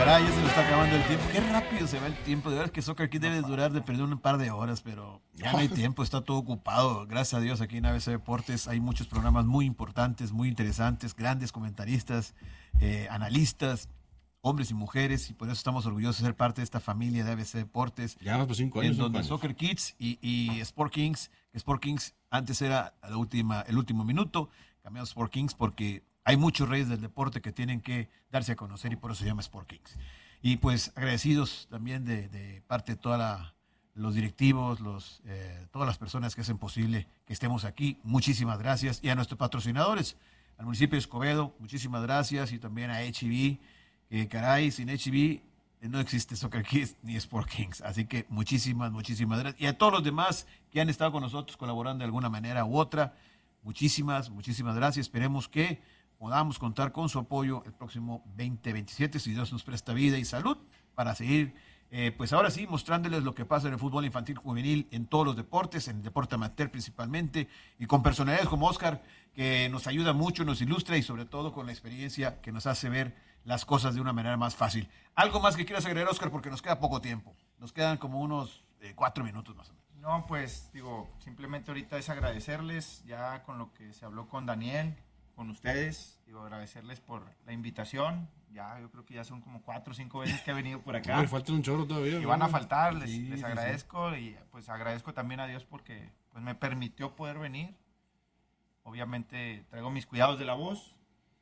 Caray, ya se nos está acabando el tiempo. Qué rápido se va el tiempo. De verdad que Soccer Kid debe durar de perder un par de horas, pero ya no hay tiempo, está todo ocupado. Gracias a Dios aquí en ABC Deportes hay muchos programas muy importantes, muy interesantes, grandes comentaristas, analistas, hombres y mujeres, y por eso estamos orgullosos de ser parte de esta familia de ABC Deportes. Ya más por 5 años. En donde Soccer Kids y Sport Kings, que Sport Kings antes era el último minuto, cambiamos Sport Kings porque hay muchos reyes del deporte que tienen que darse a conocer y por eso se llama Sport Kings. Y pues agradecidos también de parte de todos los directivos, todas las personas que hacen posible que estemos aquí. Muchísimas gracias. Y a nuestros patrocinadores, al municipio de Escobedo, muchísimas gracias. Y también a HEB, que caray, sin HEB no existe Soccer Kids ni Sport Kings. Así que muchísimas gracias. Y a todos los demás que han estado con nosotros colaborando de alguna manera u otra, muchísimas gracias. Esperemos que podamos contar con su apoyo el próximo 2027, si Dios nos presta vida y salud, para seguir, pues ahora sí, mostrándoles lo que pasa en el fútbol infantil juvenil, en todos los deportes, en el deporte amateur principalmente, y con personalidades como Oscar, que nos ayuda mucho, nos ilustra y sobre todo con la experiencia que nos hace ver las cosas de una manera más fácil. ¿Algo más que quieras agregar, Oscar? Porque nos queda poco tiempo. Nos quedan como unos 4 minutos más o menos. No, pues digo, simplemente ahorita es agradecerles ya con lo que se habló con Daniel, con ustedes, digo, agradecerles por la invitación. Ya, yo creo que ya son como 4 o 5 veces que he venido por acá. Me falta un chorro todavía. Y van a faltar, les agradezco. Sí. Y pues agradezco también a Dios porque pues me permitió poder venir. Obviamente traigo mis cuidados de la voz.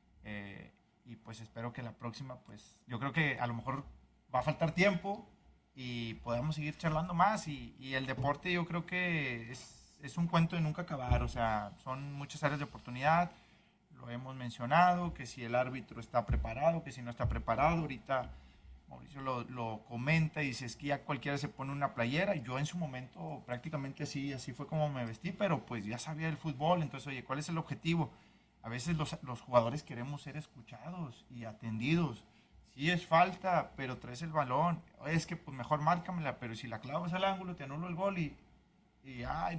Y pues espero que la próxima, pues yo creo que a lo mejor va a faltar tiempo y podamos seguir charlando más. Y el deporte yo creo que es un cuento de nunca acabar. O sea, son muchas áreas de oportunidad. Lo hemos mencionado, que si el árbitro está preparado, que si no está preparado. Ahorita Mauricio lo comenta y dice, es que ya cualquiera se pone una playera. Yo en su momento prácticamente así fue como me vestí, pero pues ya sabía del fútbol. Entonces, oye, ¿cuál es el objetivo? A veces los jugadores queremos ser escuchados y atendidos. Sí es falta, pero traes el balón. Es que pues mejor márcamela, pero si la clavas al ángulo te anulo el gol y ay,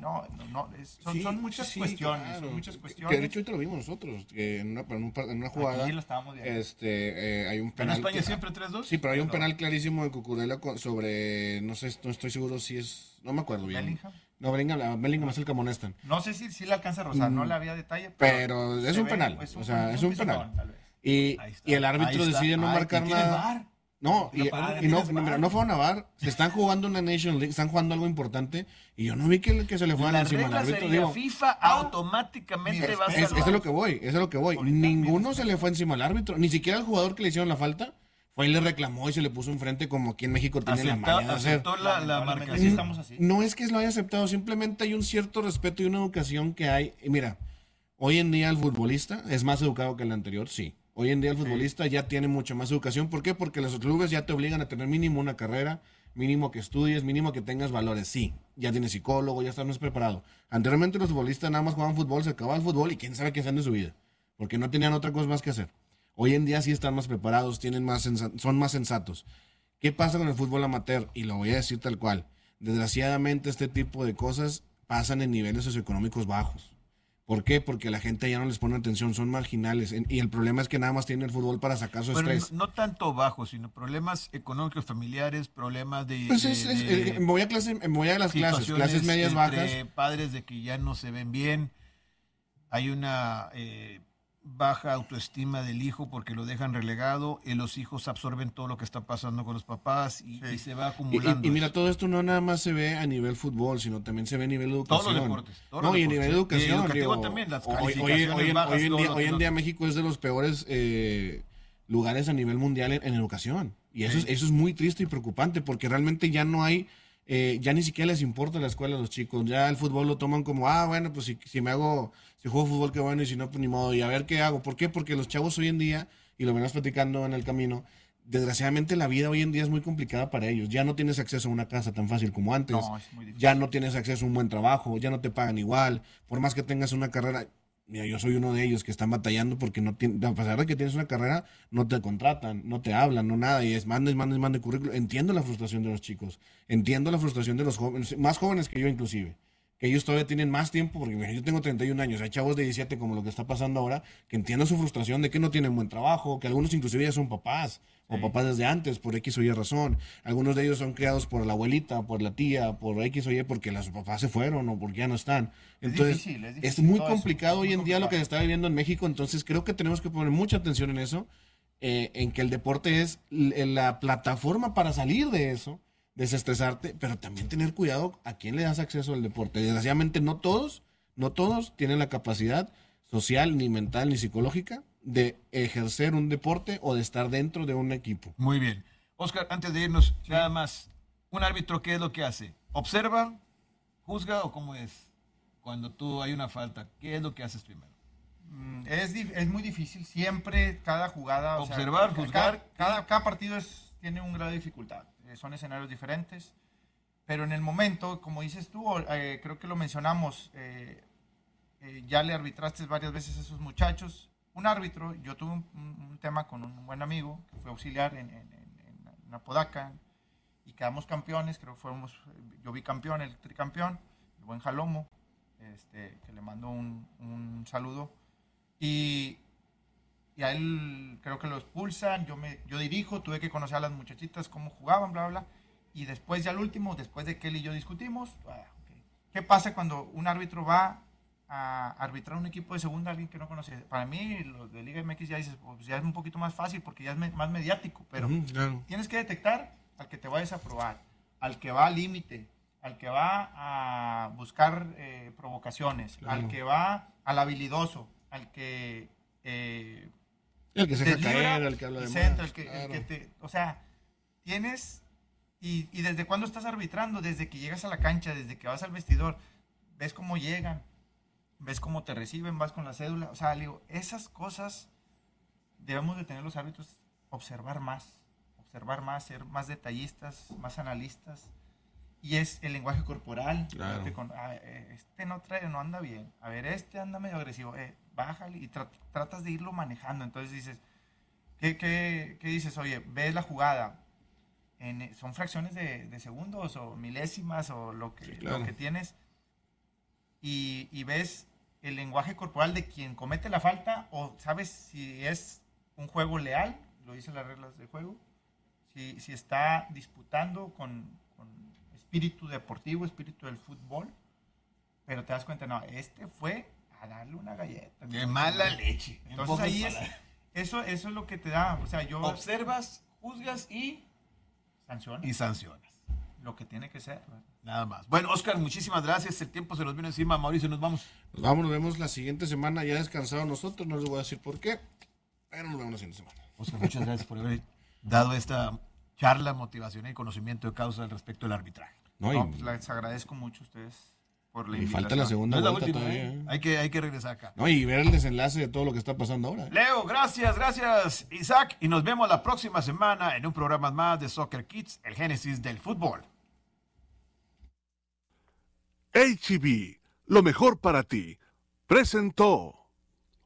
son muchas cuestiones, claro. Son muchas cuestiones. Que de hecho ahorita lo vimos nosotros, que en una jugada. Aquí lo estábamos viendo. Hay un penal. ¿En España siempre 3-2? Sí, pero hay un penal clarísimo de Cucurella sobre, no sé, no estoy seguro si es, no me acuerdo bien. ¿Bellingham? No, Bellingham es el que amonestan. No sé si le alcanza a rozar, no le había detalle. Pero es un penal, pues, o sea, es un penal. Tal vez. Y el árbitro decide no marcar nada. No, no fueron a VAR, se están jugando una Nation League, están jugando algo importante y yo no vi que se le fueran encima al árbitro. Digo, FIFA automáticamente va a eso es lo que voy. Ninguno se le fue encima al árbitro, ni siquiera al jugador que le hicieron la falta. Fue y le reclamó y se le puso enfrente como aquí en México tiene la maña de hacer. Aceptó la marcación. Así estamos así. No es que lo haya aceptado, simplemente hay un cierto respeto y una educación que hay. Y mira, hoy en día el futbolista es más educado que el anterior, sí. Hoy en día el futbolista ya tiene mucho más educación. ¿Por qué? Porque los clubes ya te obligan a tener mínimo una carrera, mínimo que estudies, mínimo que tengas valores. Sí, ya tienes psicólogo, ya estás más preparado. Anteriormente los futbolistas nada más jugaban fútbol, se acababa el fútbol y quién sabe qué hacían de su vida. Porque no tenían otra cosa más que hacer. Hoy en día sí están más preparados, son más sensatos. ¿Qué pasa con el fútbol amateur? Y lo voy a decir tal cual. Desgraciadamente este tipo de cosas pasan en niveles socioeconómicos bajos. ¿Por qué? Porque la gente ya no les pone atención, son marginales. Y el problema es que nada más tienen el fútbol para sacar su estrés. No tanto bajos, sino problemas económicos familiares, problemas de... Pues voy a las clases medias bajas. Padres de que ya no se ven bien. Hay una baja autoestima del hijo porque lo dejan relegado. Y los hijos absorben todo lo que está pasando con los papás y se va acumulando. Y mira, todo esto no nada más se ve a nivel fútbol, sino también se ve a nivel educación. Todos los deportes. Y a nivel educación. Educativo también, las calificaciones bajas. Hoy en día México es de los peores lugares a nivel mundial en educación. Y eso es muy triste y preocupante porque realmente ya no hay... ya ni siquiera les importa la escuela a los chicos, ya el fútbol lo toman como, bueno, pues si juego fútbol, qué bueno, y si no, pues ni modo, y a ver qué hago. ¿Por qué? Porque los chavos hoy en día, y lo venimos platicando en el camino, desgraciadamente la vida hoy en día es muy complicada para ellos, ya no tienes acceso a una casa tan fácil como antes, ya no tienes acceso a un buen trabajo, ya no te pagan igual, por más que tengas una carrera. Mira, yo soy uno de ellos que están batallando porque a pesar de que tienes una carrera, no te contratan, no te hablan, no nada, y es mande currículum. Entiendo la frustración de los chicos, entiendo la frustración de los jóvenes, más jóvenes que yo inclusive, que ellos todavía tienen más tiempo, porque mira, yo tengo 31 años, hay chavos de 17 como lo que está pasando ahora, que entiendo su frustración de que no tienen buen trabajo, que algunos inclusive ya son papás, o papás desde antes, por X o Y razón. Algunos de ellos son criados por la abuelita, por la tía, por X o Y, porque los papás se fueron o porque ya no están. Entonces, es difícil es muy todo complicado eso, hoy muy en día lo que complicado. se está viviendo en México, entonces creo que tenemos que poner mucha atención en eso, en que el deporte es la plataforma para salir de eso, desestresarte, pero también tener cuidado a quién le das acceso al deporte. Desgraciadamente no todos tienen la capacidad social, ni mental, ni psicológica de ejercer un deporte o de estar dentro de un equipo. Muy bien. Oscar, antes de irnos, nada más, ¿un árbitro qué es lo que hace? ¿Observa, juzga o cómo es? Cuando tú hay una falta, ¿qué es lo que haces primero? Es muy difícil, siempre cada jugada... Observar, juzgar. Cada partido tiene un grado de dificultad, son escenarios diferentes, pero en el momento, como dices tú, creo que lo mencionamos, ya le arbitraste varias veces a esos muchachos. Un árbitro, yo tuve un tema con un buen amigo que fue auxiliar en Apodaca y quedamos campeones, creo que yo vi campeón, el tricampeón, el buen Jalomo, que le mando un saludo, y a él creo que lo expulsan, yo dirijo, tuve que conocer a las muchachitas cómo jugaban, bla, bla, y después ya el último, después de que él y yo discutimos, okay. ¿Qué pasa cuando un árbitro va a arbitrar un equipo de segunda, alguien que no conoce? Para mí, los de Liga MX ya dices, pues ya es un poquito más fácil porque ya es más mediático, pero Claro. tienes que detectar al que te va a desaprobar, al que va al límite, al que va a buscar provocaciones, Claro. al que va al habilidoso, al que El que se deja deslibra caer, el que habla y de centra, más. el que te, o sea, tienes, y desde cuándo estás arbitrando, desde que llegas a la cancha, desde que vas al vestidor, ves cómo llegan, ves cómo te reciben, vas con la cédula, o sea, le digo, esas cosas debemos de tener los árbitros, observar más, ser más detallistas, más analistas, y es el lenguaje corporal. Claro. No anda bien, a ver, anda medio agresivo, bájale, y tratas de irlo manejando. Entonces dices, ¿qué dices? Oye, ves la jugada, son fracciones de segundos o milésimas o lo que tienes, y ves el lenguaje corporal de quien comete la falta, o sabes si es un juego leal, lo dicen las reglas del juego, si está disputando con espíritu deportivo, espíritu del fútbol, pero te das cuenta, no, fue a darle una galleta. ¡Qué mala leche! Entonces ahí eso es lo que te da, o sea, yo... Observas, juzgas y sancionas. Lo que tiene que ser, ¿verdad? Nada más. Bueno, Oscar, muchísimas gracias. El tiempo se nos vino encima. Mauricio, nos vamos. Nos vemos la siguiente semana, ya descansados nosotros, no les voy a decir por qué, pero nos vemos la siguiente semana. Oscar, muchas gracias por haber dado esta charla motivacional y conocimiento de causa al respecto del arbitraje. Pues les agradezco mucho a ustedes por la Y invitación. falta la segunda No es la vuelta última, todavía. Hay que regresar acá. No, y ver el desenlace de todo lo que está pasando ahora. Leo, gracias, Isaac. Y nos vemos la próxima semana en un programa más de Soccer Kids, el génesis del fútbol. HEB, lo mejor para ti, presentó.